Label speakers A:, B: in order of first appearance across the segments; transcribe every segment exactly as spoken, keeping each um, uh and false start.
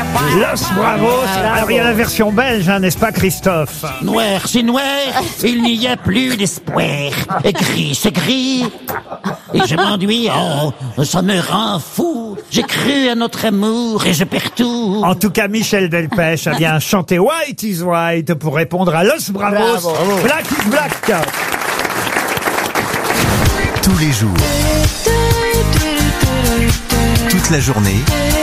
A: Los Bravos. Alors il y a la version belge, hein, n'est-ce pas Christophe?
B: Noir, c'est noir, il n'y a plus d'espoir. Et gris, c'est gris. Et je m'ennuie, oh, ça me rend fou. J'ai cru à notre amour et je perds tout.
A: En tout cas, Michel Delpech a bien chanté White is White pour répondre à Los Bravos.
C: Bravo.
A: Black is Black.
D: Tous les jours, toute la journée,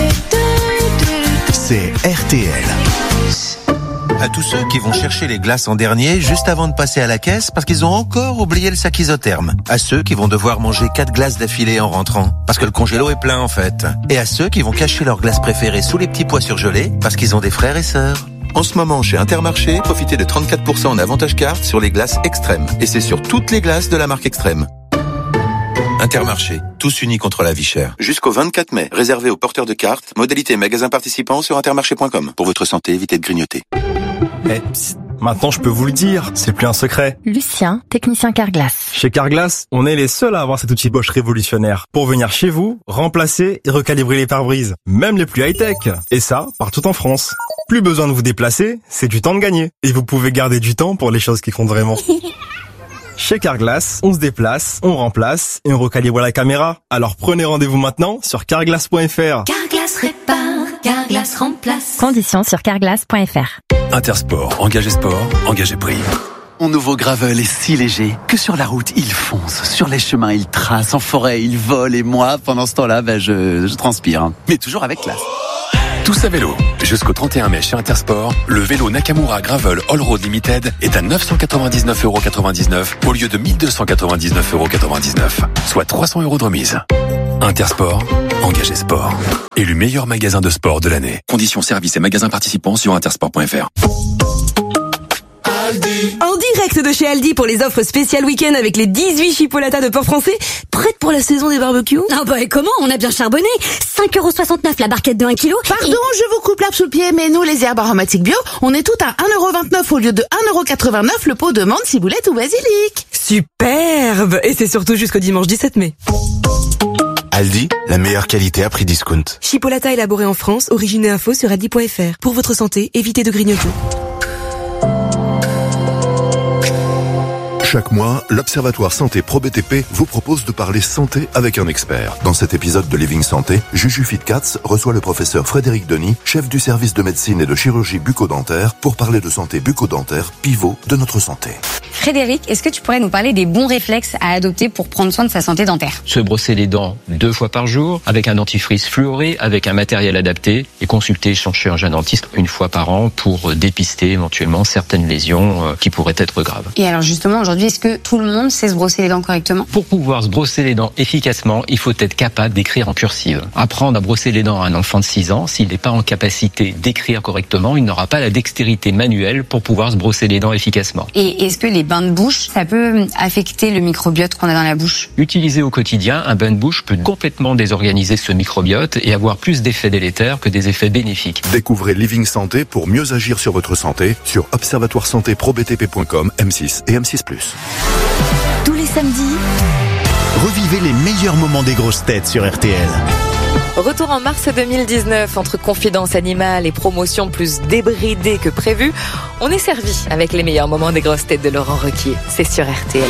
D: c'est R T L. À tous ceux qui vont chercher les glaces en dernier juste avant de passer à la caisse parce qu'ils ont encore oublié le sac isotherme. À ceux qui vont devoir manger quatre glaces d'affilée en rentrant parce que le congélo est plein en fait. Et à ceux qui vont cacher leurs glaces préférées sous les petits pois surgelés parce qu'ils ont des frères et sœurs. En ce moment, chez Intermarché, profitez de trente-quatre pour cent en avantage carte sur les glaces Extrême. Et c'est sur toutes les glaces de la marque Extrême. Intermarché, tous unis contre la vie chère. Jusqu'au vingt-quatre mai, réservé aux porteurs de cartes, modalité magasin participant sur intermarché point com. Pour votre santé, évitez de grignoter.
E: Eh, psst, maintenant je peux vous le dire, c'est plus un secret.
F: Lucien, technicien Carglass.
E: Chez Carglass, on est les seuls à avoir cet outil Bosch révolutionnaire pour venir chez vous, remplacer et recalibrer les pare-brises, même les plus high-tech. Et ça, partout en France. Plus besoin de vous déplacer, c'est du temps de gagner. Et vous pouvez garder du temps pour les choses qui comptent vraiment. Chez Carglass, on se déplace, on remplace et on recalibre la caméra. Alors prenez rendez-vous maintenant sur carglass point f r.
G: Carglass répare, Carglass remplace.
F: Conditions sur carglass point f r.
H: Intersport, engagé sport, engagé prix.
I: Mon nouveau gravel est si léger que sur la route, il fonce. Sur les chemins, il trace. En forêt, il vole. Et moi, pendant ce temps-là, ben, je, je transpire. Mais toujours avec classe.
H: Tous à vélo. Jusqu'au trente et un mai chez Intersport, le vélo Nakamura Gravel All Road Limited est à neuf cent quatre-vingt-dix-neuf euros quatre-vingt-dix-neuf au lieu de mille deux cent quatre-vingt-dix-neuf euros quatre-vingt-dix-neuf, soit trois cents euros de remise. Intersport, engagé sport. Élu meilleur magasin de sport de l'année. Conditions, services et magasins participants sur intersport point f r.
J: En direct de chez Aldi pour les offres spéciales week-end avec les dix-huit chipolatas de porc français, prête pour la saison des barbecues.
G: Ah bah et comment? On a bien charbonné. cinq euros soixante-neuf la barquette de un kilo.
K: Pardon, et... je vous coupe l'herbe sous le pied, mais nous, les herbes aromatiques bio, on est toutes à un euro vingt-neuf au lieu de un euro quatre-vingt-neuf le pot de menthe, ciboulette ou basilic.
J: Superbe! Et c'est surtout jusqu'au dimanche dix-sept mai.
D: Aldi, la meilleure qualité à prix discount.
J: Chipolata élaboré en France, origine et info sur aldi point f r. Pour votre santé, évitez de grignoter.
L: Chaque mois, l'Observatoire Santé Pro B T P vous propose de parler santé avec un expert. Dans cet épisode de Living Santé, Juju Fitcats reçoit le professeur Frédéric Denis, chef du service de médecine et de chirurgie bucco-dentaire, pour parler de santé bucco-dentaire, pivot de notre santé.
M: Frédéric, est-ce que tu pourrais nous parler des bons réflexes à adopter pour prendre soin de sa santé dentaire?
N: Se brosser les dents deux fois par jour, avec un dentifrice fluoré, avec un matériel adapté, et consulter son chirurgien dentiste une fois par an pour dépister éventuellement certaines lésions qui pourraient être graves.
M: Et alors justement, aujourd'hui, est-ce que tout le monde sait se brosser les dents correctement?
N: Pour pouvoir se brosser les dents efficacement, il faut être capable d'écrire en cursive. Apprendre à brosser les dents à un enfant de six ans, s'il n'est pas en capacité d'écrire correctement, il n'aura pas la dextérité manuelle pour pouvoir se brosser les dents efficacement.
M: Et est-ce que les bains de bouche, ça peut affecter le microbiote qu'on a dans la bouche?
N: Utilisé au quotidien, un bain de bouche peut complètement désorganiser ce microbiote et avoir plus d'effets délétères que des effets bénéfiques.
L: Découvrez Living Santé pour mieux agir sur votre santé sur observatoire santé pro b t p point com, M six et M six plus.
F: Tous les samedis,
D: revivez les meilleurs moments des grosses têtes sur R T L.
O: Retour en mars deux mille dix-neuf, entre confidences animales et promotions plus débridées que prévues, on est servi avec les meilleurs moments des grosses têtes de Laurent Ruquier. C'est sur R T L.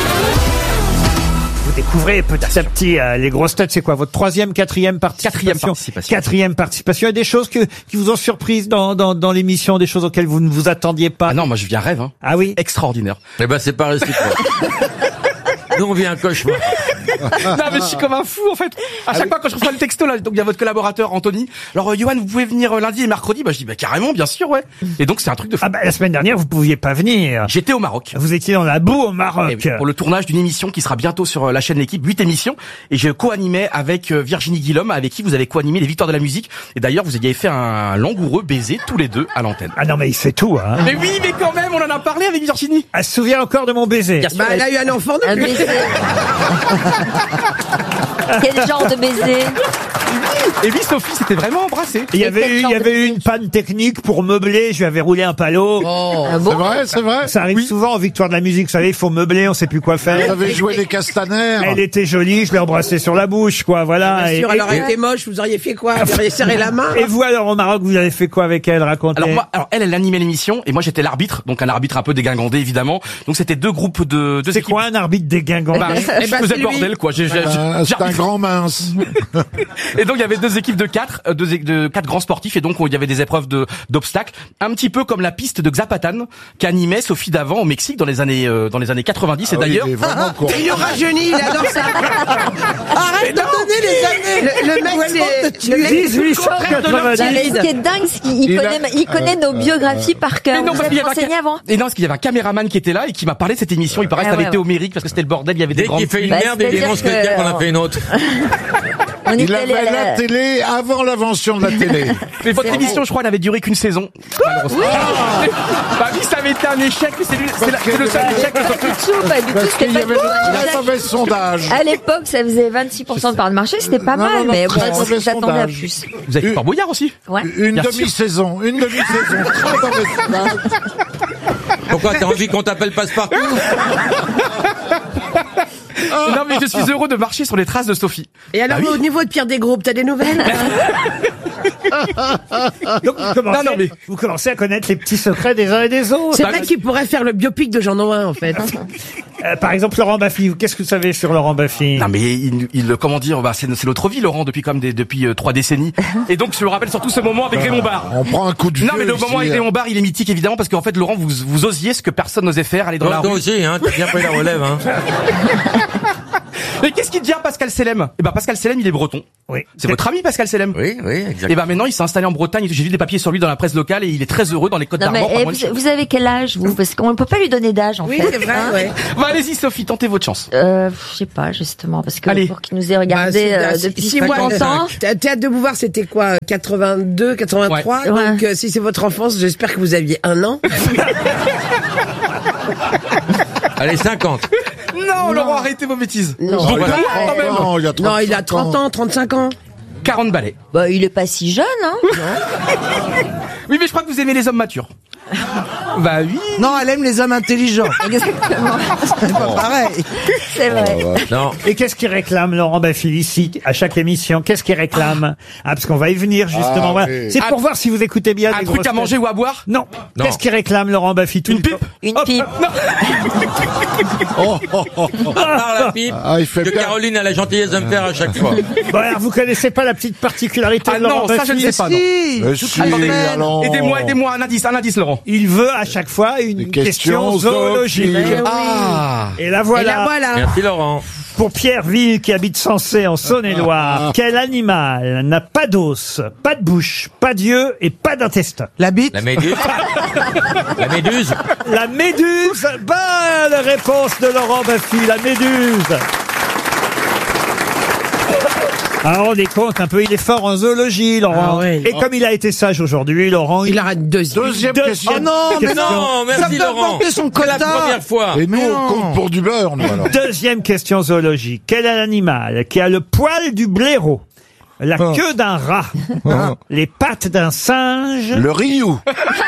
A: Vous découvrez petit à petit euh, les grosses têtes. C'est quoi votre troisième, quatrième participation?
E: Quatrième participation.
A: Quatrième participation. Il y a des choses que, qui vous ont surprise dans, dans, dans l'émission, des choses auxquelles vous ne vous attendiez pas.
E: Ah non, moi je viens rêve. Hein.
A: Ah oui?
E: Extraordinaire.
B: Eh ben c'est pas réciproque. Nous on vient un cauchemar.
E: Non mais je suis comme un fou en fait. À chaque ah, fois quand je reçois le texto là, donc il y a votre collaborateur Anthony. Alors euh, Johan, vous pouvez venir euh, lundi et mercredi? Bah je dis bah carrément, bien sûr, ouais. Et donc c'est un truc de fou.
A: Ah bah la semaine dernière vous pouviez pas venir.
E: J'étais au Maroc.
A: Vous étiez dans la boue au Maroc.
E: Oui, pour le tournage d'une émission qui sera bientôt sur euh, la chaîne L'équipe, huit émissions, et je co-animais avec euh, Virginie Guillaume, avec qui vous avez co-animé les Victoires de la musique. Et d'ailleurs vous aviez fait un langoureux baiser tous les deux à l'antenne.
A: Ah non mais il fait tout hein.
E: Mais oui, mais quand même on en a parlé avec Virginie.
A: Elle se souvient encore de mon baiser.
K: Bah elle a eu un enfant de
O: un baiser. Quel genre de baiser?
C: Et oui, Sophie s'était vraiment embrassée.
A: Il y avait eu, il y avait eu une panne technique pour meubler. Je lui avais roulé un palot.
P: Oh. Ah bon? C'est vrai, c'est vrai.
A: Ça arrive souvent en victoire de la musique. Vous savez, il faut meubler, on sait plus quoi faire.
P: Vous avez joué des castaners.
A: Elle était jolie, je l'ai embrassée sur la bouche, quoi. Voilà.
Q: Bien sûr,
A: Et-
Q: elle aurait
A: et-
Q: été moche, vous auriez fait quoi? Vous auriez serré la main?
A: Et vous alors au Maroc, vous avez fait quoi avec elle? Racontez.
C: Alors moi, alors elle, elle animait l'émission et moi j'étais l'arbitre, donc un arbitre un peu dégingandé évidemment. Donc c'était deux groupes de. Deux
A: C'est quoi un arbitre dégingandé?
C: Bah, je
Q: Eh ben,
C: faisais
Q: c'est
C: le
Q: lui.
C: bordel quoi. J'ai- j'ai-
P: Euh,
C: j'ai-
P: c'est un grand mince.
C: Et donc il y avait deux équipes de quatre, euh, deux é- de quatre grands sportifs et donc il y avait des épreuves de d'obstacles, un petit peu comme la piste de Xapatan qu'animait Sophie Davant au Mexique dans les années euh, dans les années quatre-vingt-dix et
P: Ah oui,
C: d'ailleurs.
P: il est vraiment court.
Q: Il nous rajeunit, il adore ça. Arrête de donner les années. Le, le mec, c'est le mec, c'est tout le contraire de
A: dix-huit cent quatre-vingt-dix.
Q: l'optimisme.
R: Mais ce qui est dingue, c'est qu'il il
P: Il a-
R: connaît, il connaît nos biographies par cœur.
C: Mais non,
R: Vous
C: parce
R: êtes
C: qu'il y avait un
R: renseigné
C: ca-
R: avant?
C: Et non, parce qu'il y avait un caméraman qui était là et qui m'a parlé de cette émission. Il paraît que
R: Ah
C: ça avait
R: ouais,
C: été
R: ouais.
C: homérique parce que c'était le bordel. Il y avait des
S: Dès
C: grandes.
S: qu'il fait une
R: Bah,
S: merde, il
R: c'est-à-dire
S: dénonce quelqu'un
R: que-
S: qu'on a fait une autre.
R: On
P: Il
R: était allé
P: avait
R: à
P: la télé avant l'invention de la télé.
C: Mais votre émission, je crois, n'avait duré qu'une saison. Malheureusement. Bah oui, ça avait été un échec. mais C'est lui- c'est la- c'est le seul échec de
R: Pas
C: Sophie.
R: du tout, pas du tout.
P: Parce
R: C'était
P: qu'il y
R: pas
P: avait
R: du
P: le
R: tout.
P: mauvais sondage.
R: À l'époque, ça faisait vingt-six pour cent de part de marché, c'était pas
P: Non,
R: mal,
P: non, non,
R: mais
P: très
R: bon,
P: mauvais
R: j'attendais à
P: sondage.
R: plus.
C: Vous avez fait Fort Boyard aussi.
R: Ouais.
P: Une
C: Bien sûr.
P: demi-saison, une demi-saison. Très mauvais sondage.
S: Pourquoi t'as envie qu'on t'appelle passe-partout?
C: Non, mais je suis heureux de marcher sur les traces de Sophie.
Q: Et alors,
C: Bah oui.
Q: au niveau de Pierre Desgroupes, t'as des nouvelles?
A: Donc vous commencez,
C: Non, non, mais-
A: vous commencez à connaître les petits secrets des uns et des autres.
Q: C'est
C: Bah,
Q: vrai qu'il pourrait faire le biopic de Jean Nouin, en fait.
A: Euh, par exemple, Laurent Baffy. Qu'est-ce que vous savez sur Laurent Baffy?
C: Non mais il, il comment dire, bah c'est c'est notre vie Laurent depuis comme des depuis euh, trois décennies. Et donc je me rappelle surtout ce moment avec Raymond Barre.
P: On prend un coup de vieux
C: Non mais le
P: ici.
C: moment avec Raymond Barre, il est mythique évidemment parce qu'en fait Laurent vous vous osiez ce que personne n'osait faire, aller dans
S: Toi
C: la
S: toi
C: rue.
S: aussi, hein, t'as bien pris la relève, hein.
C: Mais qu'est-ce qu'il devient Pascal Selem? Eh ben Pascal Selem, il est breton.
A: Oui.
C: C'est votre ami Pascal Selem.
S: Oui, oui,
C: Et
S: exactement.
C: ben maintenant il s'est installé en Bretagne. J'ai vu des papiers sur lui dans la presse locale et il est très heureux dans les Côtes
R: Non, mais
C: d'Armor.
R: eh,
C: par mois de
R: vous, vous avez quel âge, vous? Parce qu'on ne peut pas lui donner d'âge, en
Q: Oui,
R: fait.
Q: c'est vrai,
R: hein.
Q: ouais.
C: Bah allez-y Sophie, tentez votre chance.
R: Euh, je sais pas, justement, parce que
C: Allez.
R: pour qu'il nous ait
Q: Bah,
R: regardé
Q: c'est-
R: euh,
Q: si-
R: depuis
Q: si moi,
R: cinquante ans.
Q: Thé- Théâtre de Beauvoir, c'était quoi? quatre-vingt-deux, quatre-vingt-trois?
R: Ouais.
Q: Donc, euh, si c'est votre enfance, j'espère que vous aviez un an.
S: Allez, cinquante.
C: Non, Laurent, arrêtez vos bêtises.
Q: Non.
C: Donc,
S: Voilà.
C: non, quand même.
P: Non, il a
Q: Non, il a
P: trente-cinq
Q: trente ans, trente-cinq ans.
C: quarante balais.
R: Bah, il est pas si jeune, hein.
C: Oui, mais je crois que vous aimez les hommes matures. Bah oui.
T: Non, elle aime les hommes intelligents.
R: Exactement.
T: C'est pas pareil.
R: C'est vrai.
S: Non.
A: Et qu'est-ce qu'il réclame, Laurent Baffy, ici, à chaque émission? Qu'est-ce qu'il réclame? Ah, parce qu'on va y venir, justement.
P: Ah,
A: Voilà.
P: oui.
A: C'est pour
C: Un-
A: voir si vous écoutez bien.
C: Un
A: les
C: truc
A: grosses
C: à manger
A: têtes.
C: ou à boire?
A: Non.
S: Non.
A: Qu'est-ce qu'il réclame, Laurent Baffy? Tout
C: Une
A: le
C: pipe?
A: temps
R: Une
A: Hop,
R: pipe.
C: Non.
P: Oh, oh, oh, oh.
S: À part la pipe,
P: Ah, il fait
S: que
P: bien.
S: Caroline a la gentillesse de me faire à chaque fois.
A: Bon, alors, vous connaissez pas la petite particularité
C: Ah
A: de Laurent
C: non, ça
A: Baffy?
C: je ne sais pas. Non.
T: Si.
P: Mais
T: Toutes
P: si,
T: les
C: Attendez,
T: semaines.
P: alors.
C: aidez-moi, aidez-moi, un indice, un indice, Laurent.
A: Il veut à chaque fois une
P: Des
A: question,
P: questions
A: zoologique.
P: zoologiques.
C: Ah.
A: Et la
Q: Et
A: voilà.
Q: là, voilà.
S: Merci Laurent.
A: Pour Pierre Ville, qui habite Sensé, en Saône-et-Loire, quel animal n'a pas d'os, pas de bouche, pas d'yeux et pas d'intestin?
T: La bite.
S: La méduse. La méduse.
A: La méduse. Bonne réponse de Laurent Baffy, la méduse. Ah, on est compte un peu, il est fort en zoologie, Laurent.
Q: Ah ouais.
A: Et comme il a été sage aujourd'hui, Laurent,
Q: Il a une deuxième.
P: Deuxième
A: Deuxième
P: question.
T: Oh non, mais
A: question.
T: non.
S: Non, merci
T: Ça peut
S: Laurent.
T: porter son
S: C'est la
T: quota.
S: première fois.
P: Et nous,
T: Mais
P: on
T: non.
P: compte pour du beurre, nous, alors.
A: Deuxième question zoologique. Quel est l'animal qui a le poil du blaireau, la
P: Oh.
A: queue d'un rat,
P: Oh.
A: les pattes d'un singe
P: Le Ryu.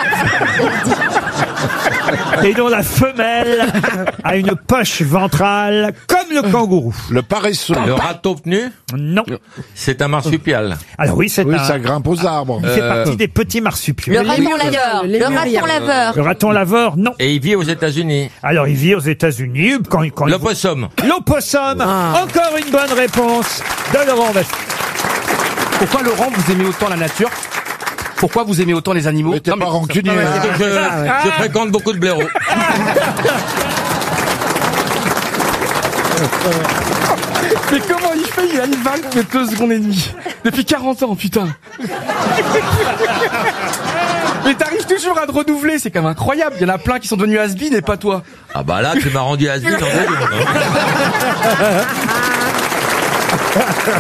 A: et dont la femelle a une poche ventrale comme le kangourou?
P: Le paresseux.
S: Le râteau pnu,
A: Non.
S: c'est un marsupial.
A: Alors oui, c'est
P: Oui,
A: un...
P: ça grimpe aux arbres.
A: Il fait
S: Euh,
A: partie des petits marsupiaux.
R: Le
Q: Les
R: raton
Q: muriels,
R: laveur.
Q: les
R: Le
Q: muriels.
R: raton laveur.
A: Le raton laveur, non.
S: Et il vit aux États-Unis.
A: Alors il vit aux États-Unis quand, quand il...
S: L'opossum.
A: L'opossum.
Q: Ah.
A: Encore une bonne réponse de Laurent Baffy.
C: Pourquoi Laurent vous aimez autant la nature? Pourquoi vous aimez autant les animaux?
P: Mais t'es
C: Non, mais-
P: pas rancunier.
S: Parce
P: hein.
S: que je, je fréquente beaucoup de blaireaux.
C: Mais comment il fait? Il a une vanne de deux secondes et demie. Depuis quarante ans, putain. Mais t'arrives toujours à te renouveler, c'est quand même incroyable. Il y en a plein qui sont devenus has-been et pas toi.
S: Ah bah là, tu m'as rendu has-been en deux secondes, hein.